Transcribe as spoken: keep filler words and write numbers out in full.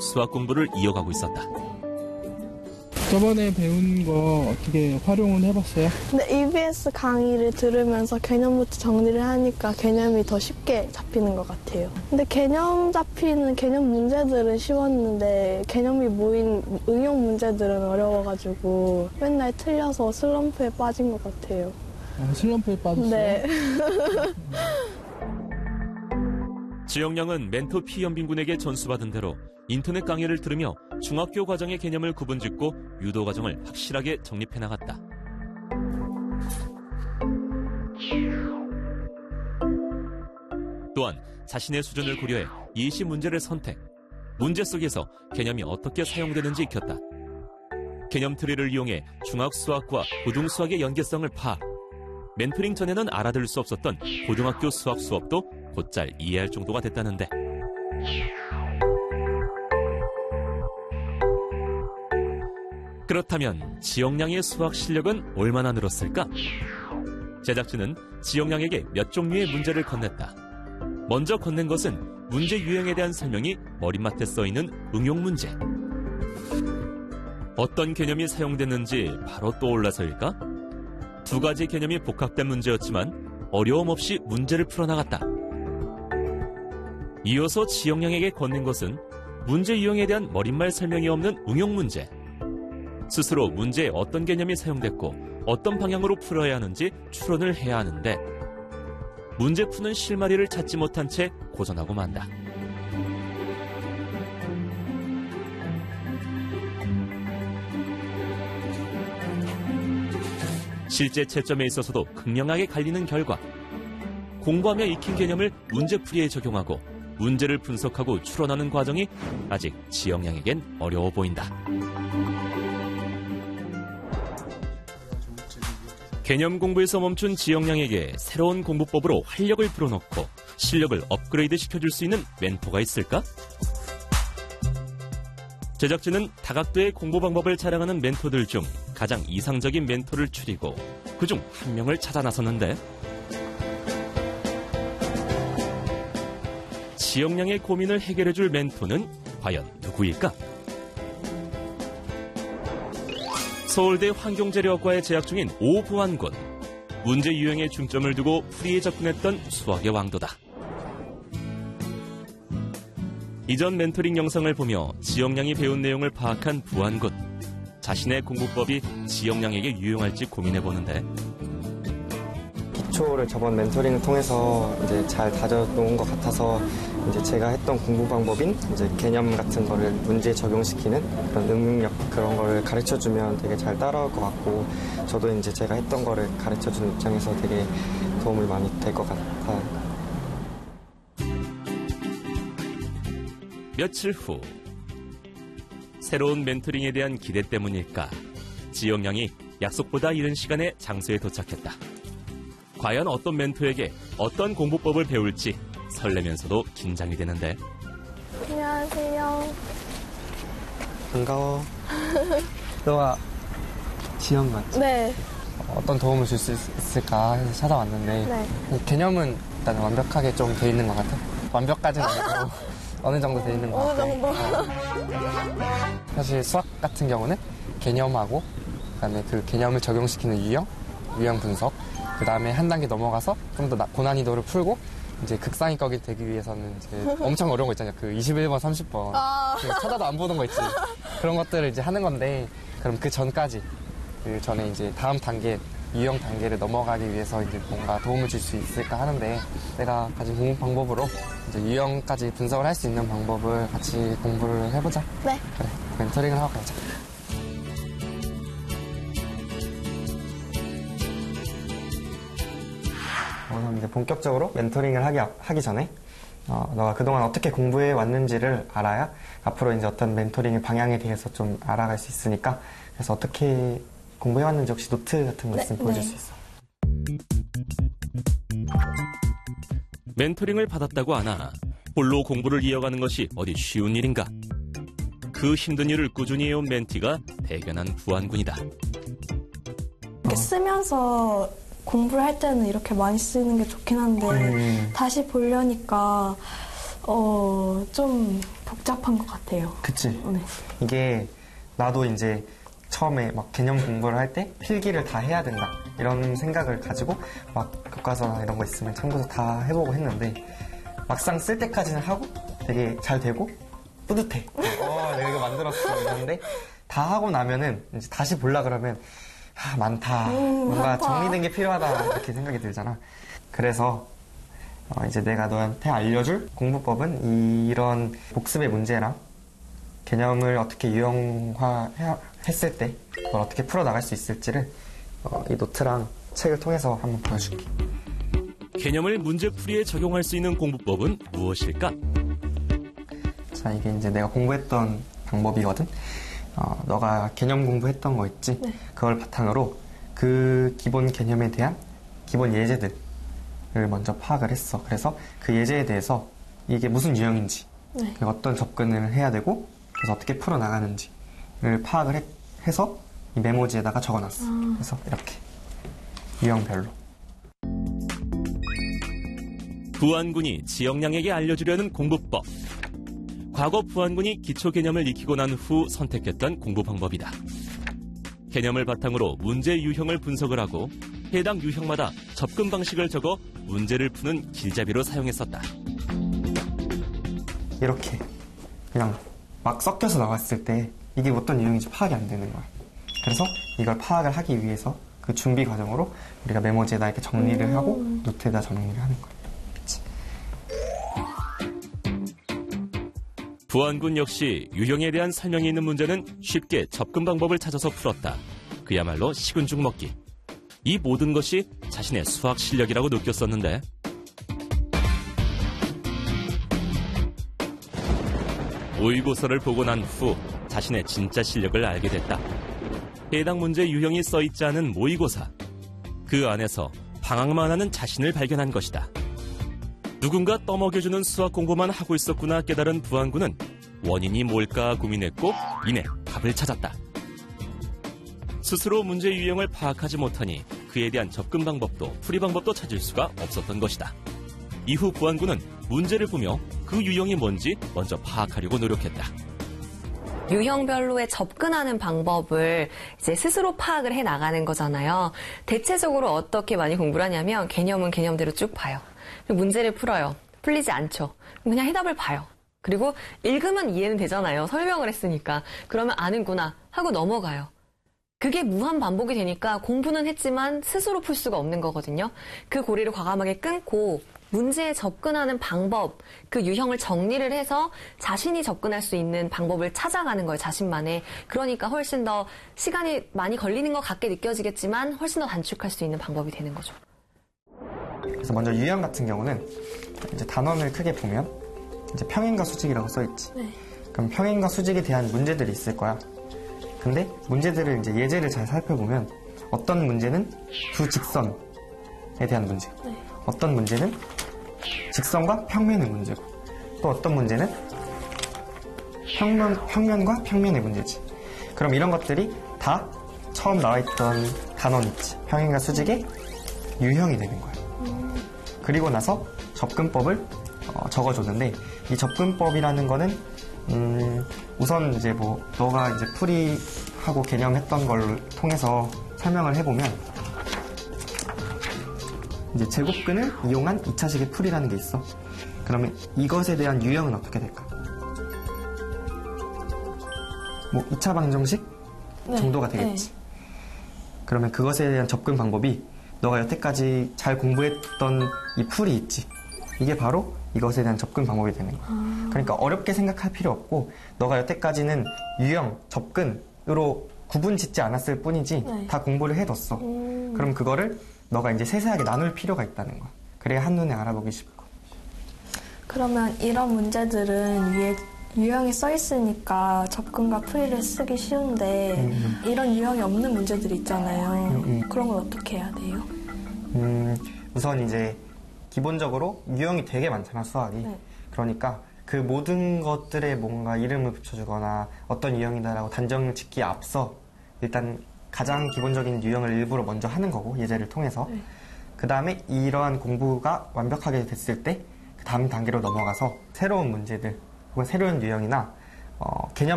수학 공부를 이어가고 있었다. 저번에 배운 거 어떻게 활용은 해봤어요? 근데 이비에스 강의를 들으면서 개념부터 정리를 하니까 개념이 더 쉽게 잡히는 것 같아요. 근데 개념 잡히는 개념 문제들은 쉬웠는데 개념이 모인 응용 문제들은 어려워가지고 맨날 틀려서 슬럼프에 빠진 것 같아요. 아, 슬럼프에 빠졌어요? 네. 지영양은 멘토 피현빈 군에게 전수받은 대로 인터넷 강의를 들으며 중학교 과정의 개념을 구분짓고 유도 과정을 확실하게 정립해 나갔다. 또한 자신의 수준을 고려해 예시 문제를 선택, 문제 속에서 개념이 어떻게 사용되는지 익혔다. 개념 트리를 이용해 중학 수학과 고등 수학의 연계성을 파악. 멘토링 전에는 알아들 수 없었던 고등학교 수학 수업도 곧잘 이해할 정도가 됐다는데. 그렇다면 지영양의 수학 실력은 얼마나 늘었을까? 제작진은 지영양에게 몇 종류의 문제를 건넸다. 먼저 건넨 것은 문제 유형에 대한 설명이 머릿맡에 써있는 응용 문제. 어떤 개념이 사용됐는지 바로 떠올라서일까? 두 가지 개념이 복합된 문제였지만 어려움 없이 문제를 풀어나갔다. 이어서 지영양에게 건넨 것은 문제 유형에 대한 머릿말 설명이 없는 응용 문제. 스스로 문제에 어떤 개념이 사용됐고 어떤 방향으로 풀어야 하는지 추론을 해야 하는데 문제 푸는 실마리를 찾지 못한 채 고전하고 만다. 실제 채점에 있어서도 극명하게 갈리는 결과 공부하며 익힌 개념을 문제풀이에 적용하고 문제를 분석하고 추론하는 과정이 아직 지영양에겐 어려워 보인다. 개념 공부에서 멈춘 지영양에게 새로운 공부법으로 활력을 불어넣고 실력을 업그레이드 시켜줄 수 있는 멘토가 있을까? 제작진은 다각도의 공부 방법을 자랑하는 멘토들 중 가장 이상적인 멘토를 추리고 그중 한 명을 찾아 나섰는데 지영양의 고민을 해결해줄 멘토는 과연 누구일까? 서울대 환경재료학과에 재학 중인 오부환군. 문제 유형에 중점을 두고 풀이에 접근했던 수학의 왕도다. 이전 멘토링 영상을 보며 지영양이 배운 내용을 파악한 부환군. 자신의 공부법이 지영양에게 유용할지 고민해보는데 기초를 저번 멘토링을 통해서 이제 잘 다져놓은 것 같아서 이제 제가 했던 공부 방법인 이제 개념 같은 거를 문제에 적용시키는 그런 응용력 그런 거를 가르쳐주면 되게 잘 따라올 것 같고 저도 이제 제가 했던 거를 가르쳐주는 입장에서 되게 도움이 많이 될 것 같아요. 며칠 후 새로운 멘토링에 대한 기대 때문일까 지영양이 약속보다 이른 시간에 장소에 도착했다. 과연 어떤 멘토에게 어떤 공부법을 배울지 설레면서도 긴장이 되는데. 안녕하세요. 반가워. 너가 지영 맞지? 네. 어떤 도움을 줄 수 있을까 해서 찾아왔는데 네. 개념은 일단 완벽하게 좀 돼 있는 것 같아. 완벽까지는 아니고 어느 정도 돼 있는 것 같아. 어느 정도? 사실 수학 같은 경우는 개념하고 그다음에 그 개념을 적용시키는 유형, 유형 분석, 그 다음에 한 단계 넘어가서 좀 더 고난이도를 풀고 이제 극상위격이 되기 위해서는 이제 엄청 어려운 거 있잖아요. 그 이십일 번, 삼십 번 아. 찾아도 안 보는 거 있지. 그런 것들을 이제 하는 건데 그럼 그 전까지 그 전에 이제 다음 단계 유형 단계를 넘어가기 위해서 이제 뭔가 도움을 줄 수 있을까 하는데 내가 가진 공부 방법으로 이제 유형까지 분석을 할 수 있는 방법을 같이 공부를 해보자. 네. 그래, 멘토링을 하고 가자. 그럼 이제 본격적으로 멘토링을 하기, 하기 전에 어, 너가 그동안 어떻게 공부해 왔는지를 알아야 앞으로 이제 어떤 멘토링의 방향에 대해서 좀 알아갈 수 있으니까 그래서 어떻게 공부해 왔는지 혹시 노트 같은 거 있으면 네, 보여줄 네. 수 있어? 멘토링을 받았다고 하나 홀로 공부를 이어가는 것이 어디 쉬운 일인가? 그 힘든 일을 꾸준히 해온 멘티가 대견한 부환군이다. 이렇게 쓰면서 공부를 할 때는 이렇게 많이 쓰는 게 좋긴 한데 음. 다시 보려니까 어, 좀 복잡한 것 같아요. 그치? 네. 이게 나도 이제 처음에 막 개념 공부를 할 때 필기를 다 해야 된다 이런 생각을 가지고 막 교과서나 이런 거 있으면 참고서 다 해보고 했는데 막상 쓸 때까지는 하고 되게 잘 되고 뿌듯해. 어, 내가 이거 만들었어 이러는데 다 하고 나면은 이제 다시 보려 그러면 아, 많다. 음, 뭔가 많다. 정리된 게 필요하다 이렇게 생각이 들잖아. 그래서 어, 이제 내가 너한테 알려줄 공부법은 이런 복습의 문제랑 개념을 어떻게 유형화했을 때 그걸 어떻게 풀어나갈 수 있을지를 어, 이 노트랑 책을 통해서 한번 보여줄게. 개념을 문제풀이에 적용할 수 있는 공부법은 무엇일까? 자, 이게 이제 내가 공부했던 방법이거든. 어, 너가 개념 공부했던 거 있지? 네. 그걸 바탕으로 그 기본 개념에 대한 기본 예제들을 먼저 파악을 했어. 그래서 그 예제에 대해서 이게 무슨 유형인지, 네. 어떤 접근을 해야 되고, 그래서 어떻게 풀어나가는지를 파악을 해, 해서 이 메모지에다가 적어놨어. 아. 그래서 이렇게 유형별로. 부안군이 지영양에게 알려주려는 공부법. 과거 부안군이 기초 개념을 익히고 난 후 선택했던 공부 방법이다. 개념을 바탕으로 문제 유형을 분석을 하고 해당 유형마다 접근 방식을 적어 문제를 푸는 길잡이로 사용했었다. 이렇게 그냥 막 섞여서 나왔을 때 이게 어떤 유형인지 파악이 안 되는 거야. 그래서 이걸 파악을 하기 위해서 그 준비 과정으로 우리가 메모지에다 이렇게 정리를 음. 하고 노트에다 정리를 하는 거야. 그치? 부안군 역시 유형에 대한 설명이 있는 문제는 쉽게 접근 방법을 찾아서 풀었다. 그야말로 식은 죽 먹기. 이 모든 것이 자신의 수학 실력이라고 느꼈었는데 모의고사를 보고 난 후 자신의 진짜 실력을 알게 됐다. 해당 문제 유형이 써있지 않은 모의고사. 그 안에서 방황만 하는 자신을 발견한 것이다. 누군가 떠먹여주는 수학 공부만 하고 있었구나 깨달은 부안군은 원인이 뭘까 고민했고 이내 답을 찾았다. 스스로 문제 유형을 파악하지 못하니 그에 대한 접근 방법도 풀이 방법도 찾을 수가 없었던 것이다. 이후 부안군은 문제를 보며 그 유형이 뭔지 먼저 파악하려고 노력했다. 유형별로에 접근하는 방법을 이제 스스로 파악을 해 나가는 거잖아요. 대체적으로 어떻게 많이 공부를 하냐면 개념은 개념대로 쭉 봐요. 문제를 풀어요. 풀리지 않죠. 그냥 해답을 봐요. 그리고 읽으면 이해는 되잖아요. 설명을 했으니까. 그러면 아는구나 하고 넘어가요. 그게 무한 반복이 되니까 공부는 했지만 스스로 풀 수가 없는 거거든요. 그 고리를 과감하게 끊고 문제에 접근하는 방법, 그 유형을 정리를 해서 자신이 접근할 수 있는 방법을 찾아가는 거예요, 자신만의. 그러니까 훨씬 더 시간이 많이 걸리는 것 같게 느껴지겠지만 훨씬 더 단축할 수 있는 방법이 되는 거죠. 그래서 먼저 유형 같은 경우는 이제 단원을 크게 보면 이제 평행과 수직이라고 써있지. 네. 그럼 평행과 수직에 대한 문제들이 있을 거야. 근데 문제들을 이제 예제를 잘 살펴보면 어떤 문제는 두 직선에 대한 문제, 네. 어떤 문제는 직선과 평면의 문제고, 또 어떤 문제는 평면, 평면과 평면의 문제지. 그럼 이런 것들이 다 처음 나와있던 단원 있지. 평행과 수직의 유형이 되는 거야. 그리고 나서 접근법을 어, 적어줬는데 이 접근법이라는 거는 음, 우선 이제 뭐 너가 이제 풀이하고 개념했던 걸 통해서 설명을 해보면 이제 제곱근을 이용한 이 차식의 풀이라는 게 있어. 그러면 이것에 대한 유형은 어떻게 될까? 뭐 이 차 방정식 네. 정도가 되겠지. 그러면 그것에 대한 접근 방법이 너가 여태까지 잘 공부했던 이 풀이 있지. 이게 바로 이것에 대한 접근 방법이 되는 거야. 아. 그러니까 어렵게 생각할 필요 없고 너가 여태까지는 유형, 접근으로 구분 짓지 않았을 뿐이지 네. 다 공부를 해뒀어. 음. 그럼 그거를 너가 이제 세세하게 나눌 필요가 있다는 거야. 그래야 한눈에 알아보기 쉽고. 그러면 이런 문제들은 위에 유형이 써 있으니까 접근과 풀이를 쓰기 쉬운데 음. 이런 유형이 없는 문제들이 있잖아요. 음, 음. 그런 걸 어떻게 해야 돼요? 음, 우선 이제 기본적으로 유형이 되게 많잖아, 수학이. 네. 그러니까 그 모든 것들에 뭔가 이름을 붙여주거나 어떤 유형이다라고 단정을 짓기에 앞서 일단 가장 기본적인 유형을 일부러 먼저 하는 거고, 예제를 통해서. 네. 그 다음에 이러한 공부가 완벽하게 됐을 때 다음 단계로 넘어가서 새로운 문제들 혹은 새로운 유형이나 어, 개념